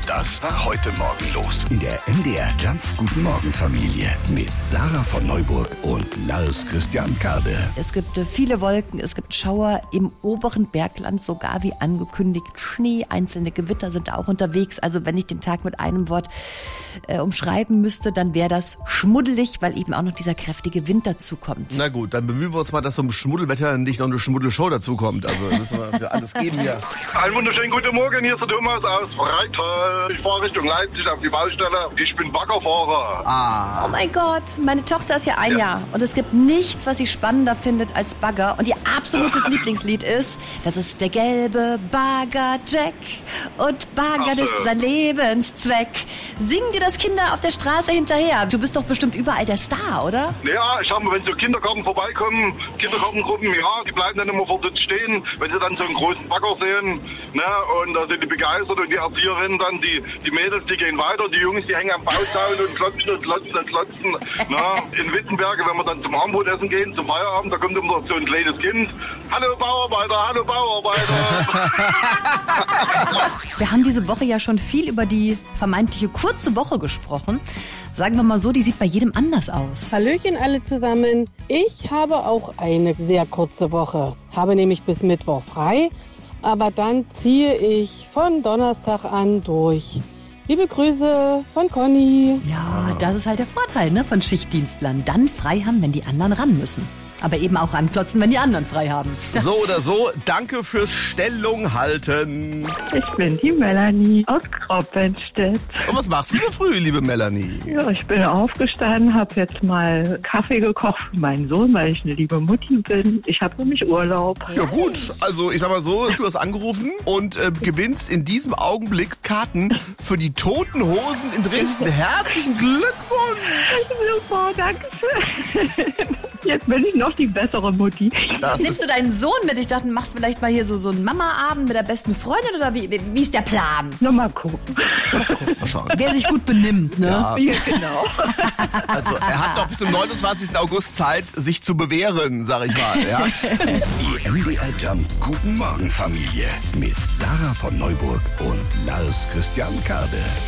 Das war heute Morgen los in der MDR Jump Guten Morgen Familie mit Sarah von Neuburg und Lars Christian Karde. Es gibt viele Wolken, es gibt Schauer im oberen Bergland, sogar wie angekündigt Schnee. Einzelne Gewitter sind auch unterwegs. Also wenn ich den Tag mit einem Wort umschreiben müsste, dann wäre das schmuddelig, weil eben auch noch dieser kräftige Wind dazukommt. Na gut, dann bemühen wir uns mal, dass zum Schmuddelwetter nicht noch eine Schmuddelshow dazukommt. Also müssen wir für alles geben hier. Einen wunderschönen guten Morgen, hier ist der Thomas aus Freital. Ich fahre Richtung Leipzig auf die Baustelle. Ich bin Baggerfahrer. Oh mein Gott, meine Tochter ist ja ein Jahr und es gibt nichts, was sie spannender findet als Bagger. Und ihr absolutes Lieblingslied ist, das ist der gelbe Bagger Jack und Baggern ist sein Lebenszweck. Singen dir das Kinder auf der Straße hinterher? Du bist doch bestimmt überall der Star, oder? Ja, ich sag mal, wenn so Kindergarten vorbeikommen, Kindergartengruppen, ja, die bleiben dann immer vor uns stehen, wenn sie dann so einen großen Bagger sehen, ne, und da sind die begeistert und die Erzieherinnen dann, die Mädels, die gehen weiter, die Jungs, die hängen am Bauzaun und klotzen und klotzen und klotzen. Na, in Wittenberge, wenn wir dann zum Abendbrotessen gehen, zum Feierabend, da kommt immer so ein kleines Kind. Hallo Bauarbeiter, hallo Bauarbeiter. Wir haben diese Woche ja schon viel über die vermeintliche kurze Woche gesprochen. Sagen wir mal so, die sieht bei jedem anders aus. Hallöchen alle zusammen. Ich habe auch eine sehr kurze Woche. Habe nämlich bis Mittwoch frei, aber dann ziehe ich von Donnerstag an durch. Liebe Grüße von Conny. Ja, das ist halt der Vorteil, ne, von Schichtdienstlern. Dann frei haben, wenn die anderen ran müssen. Aber eben auch ranklotzen, wenn die anderen frei haben. So oder so, danke fürs Stellung halten. Ich bin die Melanie aus Kroppenstedt. Und was machst du so früh, liebe Melanie? Ja, ich bin aufgestanden, habe jetzt mal Kaffee gekocht für meinen Sohn, weil ich eine liebe Mutti bin. Ich habe nämlich Urlaub. Ja gut, also ich sag mal so, du hast angerufen und gewinnst in diesem Augenblick Karten für die Toten Hosen in Dresden. Herzlichen Glückwunsch! Super, danke schön. Jetzt bin ich noch die bessere Mutti. Nimmst du deinen Sohn mit? Ich dachte, machst vielleicht mal hier so einen Mama-Abend mit der besten Freundin oder wie ist der Plan? Noch mal gucken. Mal schauen. Wer sich gut benimmt, ne? Ja. Ja, genau. Also er hat noch bis zum 29. August Zeit, sich zu bewähren, sag ich mal. Ja? Die MDR Jump Guten Morgen Familie mit Sarah von Neuburg und Lars Christian Karde.